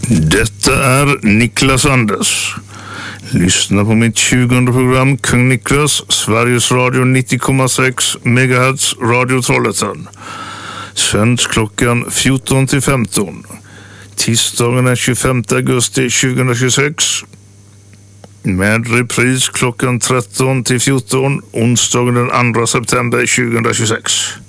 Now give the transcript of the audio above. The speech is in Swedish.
Detta är Niklas Anders. Lyssna på mitt 20:e program Kung Niklas, Sveriges Radio 90,6 MHz, Radio Trollhättan. Sänds klockan 14 till 15. Tisdagen den 25 augusti 2026. Med repris klockan 13 till 14. Onsdagen den 2 september 2026.